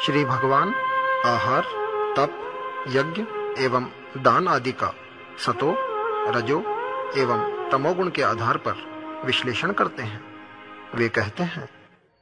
श्री भगवान आहार, तप, यज्ञ एवं दान आदि का सतो, रजो एवं तमोगुण के आधार पर विश्लेषण करते हैं। वे कहते हैं,